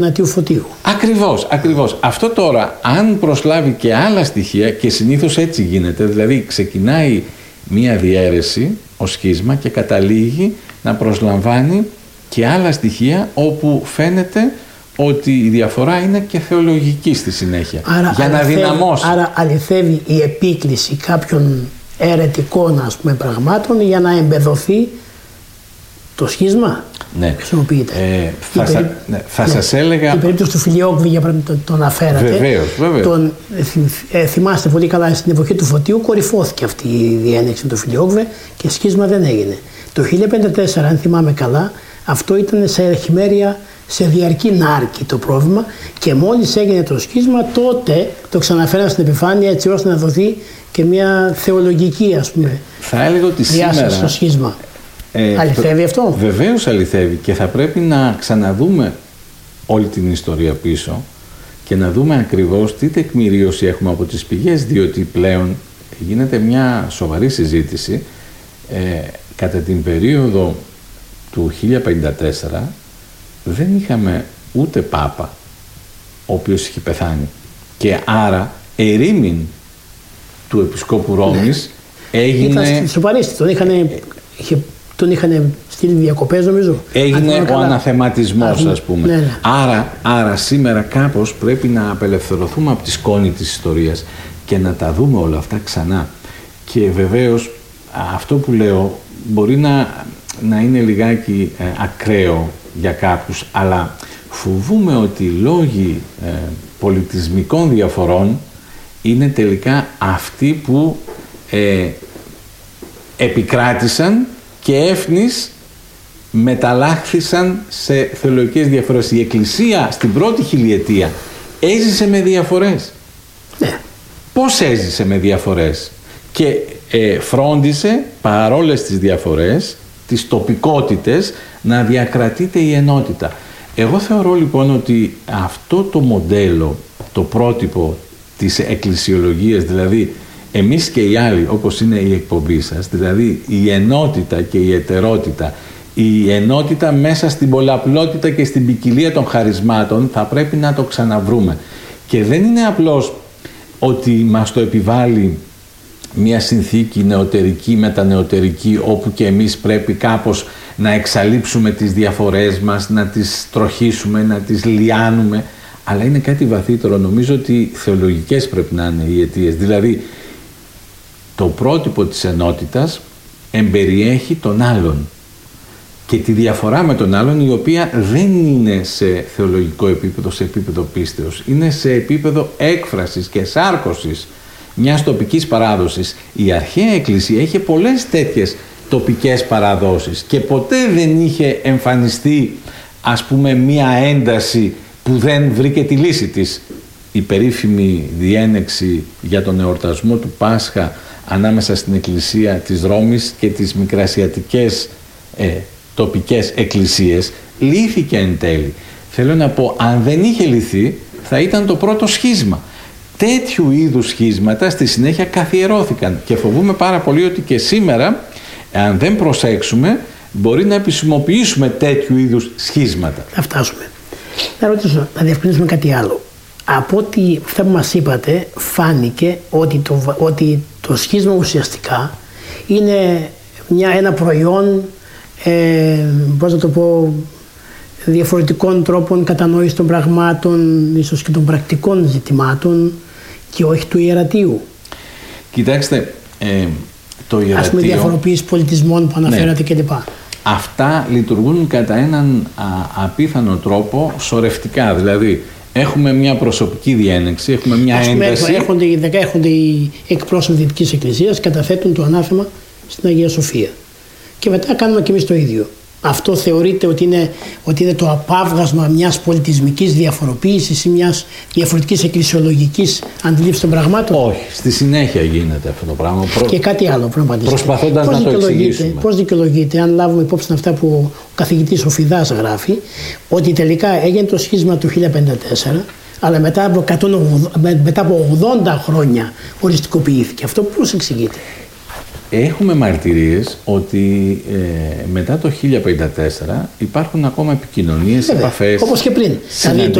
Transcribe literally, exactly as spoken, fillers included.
Αττίου Φωτίου. Ακριβώς, ακριβώς. Αυτό τώρα, αν προσλάβει και άλλα στοιχεία, και συνήθως έτσι γίνεται, δηλαδή ξεκινάει μία διαίρεση, ο σχίσμα, και καταλήγει να προσλαμβάνει και άλλα στοιχεία όπου φαίνεται ότι η διαφορά είναι και θεολογική στη συνέχεια. Άρα, για αληθεύει, να δυναμώσει. Άρα αληθεύει η επίκληση κάποιων αιρετικών, ας πούμε, πραγμάτων για να εμπεδοθεί το σχίσμα. Ναι. Χρησιμοποιείται. Ε, θα περί... σα... ναι, θα ναι. σας έλεγα... Η περίπτωση του Φιλιόκβη, για παράδειγμα, τον, τον αναφέρατε. Βεβαίως, βεβαίως. Τον, ε, θυμάστε πολύ καλά, στην εποχή του Φωτίου κορυφώθηκε αυτή η διένεξη του Φιλιόκβη και σχίσμα δεν έγινε. Το χίλια πεντακόσια τέσσερα, αν θυμάμαι καλά, αυτό ήταν σε αρχημέρεια, σε διαρκή νάρκη το πρόβλημα, και μόλις έγινε το σχίσμα, τότε το ξαναφέραν στην επιφάνεια, έτσι ώστε να δοθεί και μια θεολογική, ας πούμε, θα έλεγα ότι διάσταση σήμερα... στο σχίσμα. Ε, αληθεύει αυτό? Βεβαίως αληθεύει, και θα πρέπει να ξαναδούμε όλη την ιστορία πίσω και να δούμε ακριβώς τι τεκμηρίωση έχουμε από τις πηγές, διότι πλέον γίνεται μια σοβαρή συζήτηση. Ε, κατά την περίοδο του χίλια πενήντα τέσσερα δεν είχαμε ούτε Πάπα, ο οποίος είχε πεθάνει, και άρα ερήμην του Επισκόπου Ρώμης έγινε... Ήταν στο Παρίσι, τον είχαν, είχε, τον είχαν στείλει διακοπές, νομίζω. Έγινε ο καλά. αναθεματισμός, ας πούμε. Ναι, ναι. Άρα, άρα σήμερα κάπως πρέπει να απελευθερωθούμε από τη σκόνη της ιστορίας και να τα δούμε όλα αυτά ξανά. Και βεβαίως αυτό που λέω μπορεί να, να είναι λιγάκι ε, ακραίο για κάποιους, αλλά φοβούμαι ότι οι λόγοι ε, πολιτισμικών διαφορών είναι τελικά αυτοί που ε, επικράτησαν και έφνης μεταλλάχθησαν σε θεολογικές διαφορές. Η Εκκλησία στην πρώτη χιλιετία έζησε με διαφορές. Ναι. Πώς έζησε με διαφορές? Και ε, φρόντισε παρόλες τις διαφορές, τις τοπικότητες, να διακρατείται η ενότητα. Εγώ θεωρώ λοιπόν ότι αυτό το μοντέλο, το πρότυπο της εκκλησιολογίας, δηλαδή εμείς και οι άλλοι, όπως είναι η εκπομπή σας, δηλαδή η ενότητα και η ετερότητα, η ενότητα μέσα στην πολλαπλότητα και στην ποικιλία των χαρισμάτων, θα πρέπει να το ξαναβρούμε. Και δεν είναι απλώς ότι μας το επιβάλλει μια συνθήκη νεωτερική μετανεωτερική, όπου και εμείς πρέπει κάπως να εξαλείψουμε τις διαφορές μας, να τις τροχίσουμε, να τις λιάνουμε, αλλά είναι κάτι βαθύτερο. Νομίζω ότι θεολογικές πρέπει να είναι οι αιτίες. Δηλαδή, το πρότυπο της ενότητας εμπεριέχει τον άλλον και τη διαφορά με τον άλλον, η οποία δεν είναι σε θεολογικό επίπεδο, σε επίπεδο πίστεως, είναι σε επίπεδο έκφρασης και σάρκωσης μιας τοπικής παράδοσης. Η αρχαία Εκκλησία είχε πολλές τέτοιες τοπικές παραδόσεις και ποτέ δεν είχε εμφανιστεί, ας πούμε, μια ένταση που δεν βρήκε τη λύση της. Η περίφημη διένεξη για τον εορτασμό του Πάσχα ανάμεσα στην Εκκλησία της Ρώμης και τις μικρασιατικές ε, τοπικές εκκλησίες λύθηκε εν τέλει. Θέλω να πω, αν δεν είχε λυθεί, θα ήταν το πρώτο σχίσμα. Τέτοιου είδους σχίσματα στη συνέχεια καθιερώθηκαν και φοβούμαι πάρα πολύ ότι και σήμερα, αν δεν προσέξουμε, μπορεί να επισημοποιήσουμε τέτοιου είδους σχίσματα. Θα φτάσουμε. Να ρωτήσω, να διευκρινίσουμε κάτι άλλο. Από ό,τι αυτά που μας είπατε, φάνηκε ότι το, ότι το σχίσμα ουσιαστικά είναι μια, ένα προϊόν, ε, πώς να το πω, διαφορετικών τρόπων κατανόησης των πραγμάτων, ίσως και των πρακτικών ζητημάτων, και όχι του ιερατείου. Κοιτάξτε, ε, το ιερατείο... Ας πούμε, διαφοροποίηση πολιτισμών που αναφέρατε, ναι, κλπ. Αυτά λειτουργούν κατά έναν α, απίθανο τρόπο σωρευτικά. Δηλαδή, έχουμε μια προσωπική διένεξη, έχουμε μια Ας πούμε, ένταση. Έρχονται, έρχονται οι εκπρόσωποι Δυτικής Εκκλησίας, καταθέτουν το ανάθεμα στην Αγία Σοφία. Και μετά κάνουμε και εμείς το ίδιο. Αυτό θεωρείται ότι είναι, ότι είναι το απάβγασμα μιας πολιτισμικής διαφοροποίησης ή μιας διαφορετικής εκκλησιολογικής αντιλήψης των πραγμάτων? Όχι, στη συνέχεια γίνεται αυτό το πράγμα. Και κάτι άλλο πρέπει να απαντήσετε. Προσπαθώντας να το εξηγήσουμε. Πώς δικαιολογείται, αν λάβουμε υπόψη αυτά που ο καθηγητής ο Φιδάς γράφει, ότι τελικά έγινε το σχίσμα του χίλια πενήντα τέσσερα, αλλά μετά από, εκατόν ογδόντα, μετά από ογδόντα χρόνια οριστικοποιήθηκε. Αυτό πώς εξηγείται? Έχουμε μαρτυρίες ότι ε, μετά το χίλια πενήντα τέσσερα υπάρχουν ακόμα επικοινωνίες, επαφές. Όπως και πριν. Δηλαδή